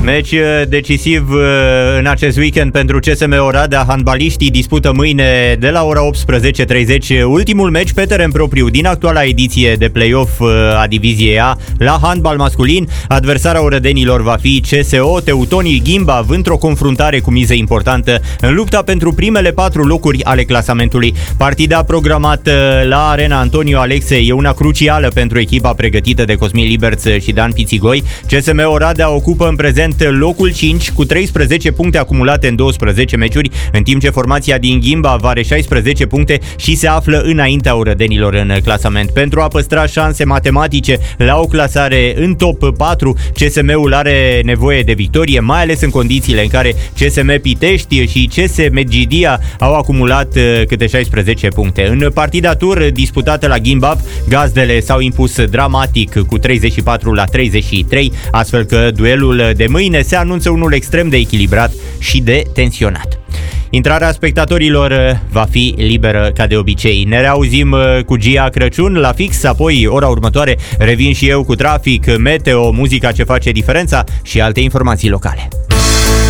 Meci decisiv în acest weekend pentru CSM Oradea. Handbaliștii dispută mâine de la ora 18:30 ultimul meci pe teren propriu din actuala ediție de play-off a Diviziei A la handbal masculin. Adversarea orădenilor va fi CSO Teutonii Gimbav într-o confruntare cu miză importantă în lupta pentru primele 4 locuri ale clasamentului. Partida programată la Arena Antonio Alexe e una crucială pentru echipa pregătită de Cosmin Liberț și Dan Pițigoi. CSM Oradea ocupă în prezent locul 5 cu 13 puncte acumulate în 12 meciuri, în timp ce formația din Gimbav are 16 puncte și se află înaintea orădenilor în clasament. Pentru a păstra șanse matematice la o clasare în top 4, CSM-ul are nevoie de victorie, mai ales în condițiile în care CSM Pitești și CS Medgidia au acumulat câte 16 puncte. În partida tur disputată la Gimbav, gazdele s-au impus dramatic cu 34-33, astfel că duelul de mâine se anunță unul extrem de echilibrat și de tensionat. Intrarea spectatorilor va fi liberă ca de obicei. Ne reauzim cu Gia Crăciun la fix, apoi ora următoare revin și eu cu trafic, meteo, muzica ce face diferența și alte informații locale.